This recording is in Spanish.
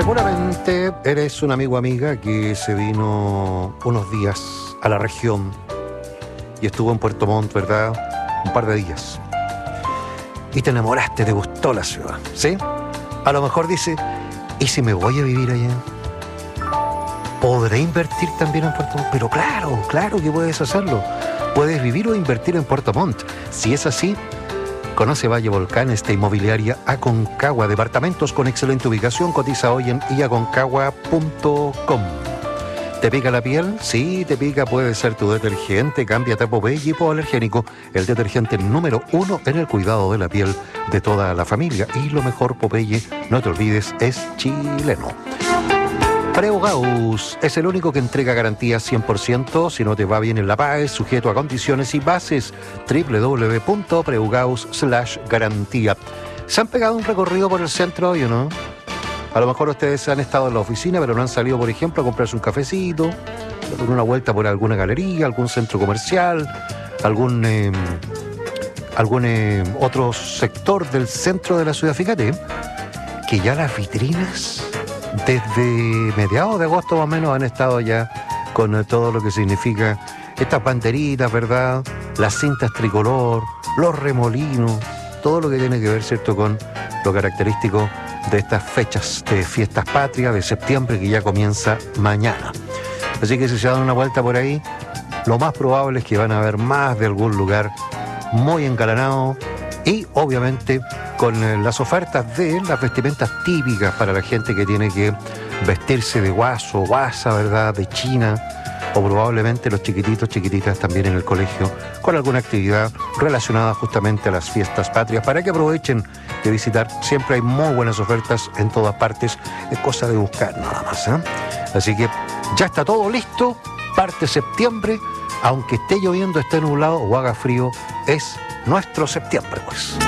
Seguramente eres un amigo o amiga que se vino unos días a la región y estuvo en Puerto Montt, ¿verdad? Un par de días. Y te enamoraste, te gustó la ciudad, ¿sí? A lo mejor dice, ¿y si me voy a vivir allá? ¿Podré invertir también en Puerto Montt? Pero claro que puedes hacerlo. Puedes vivir o invertir en Puerto Montt. Si es así, conoce Valle Volcán, esta inmobiliaria Aconcagua. Departamentos con excelente ubicación. Cotiza hoy en iaconcagua.com. ¿Te pica la piel? Sí, te pica. Puede ser tu detergente. Cámbiate a Popeye hipoalergénico. El detergente número 1 en el cuidado de la piel de toda la familia. Y lo mejor, Popeye, no te olvides, es chileno. Preugaus es el único que entrega garantías 100%. Si no te va bien en la PAE, sujeto a condiciones y bases. www.preugaus.garantía. ¿Se han pegado un recorrido por el centro hoy o no? A lo mejor ustedes han estado en la oficina, pero no han salido, por ejemplo, a comprarse un cafecito, a dar una vuelta por alguna galería, algún centro comercial, algún otro sector del centro de la ciudad. Fíjate que ya las vitrinas desde mediados de agosto más o menos han estado ya con todo lo que significa estas banderitas, ¿verdad? Las cintas tricolor, los remolinos, todo lo que tiene que ver, ¿cierto?, con lo característico de estas fechas de fiestas patrias de septiembre, que ya comienza mañana. Así que si se dan una vuelta por ahí, lo más probable es que van a ver más de algún lugar muy engalanado y obviamente con las ofertas de las vestimentas típicas para la gente que tiene que vestirse de guaso, guasa, ¿verdad?, de china, o probablemente los chiquititos, chiquititas también en el colegio, con alguna actividad relacionada justamente a las fiestas patrias, para que aprovechen de visitar. Siempre hay muy buenas ofertas en todas partes, es cosa de buscar nada más, ¿eh? Así que ya está todo listo, parte septiembre, aunque esté lloviendo, esté nublado o haga frío, es nuestro septiembre, pues.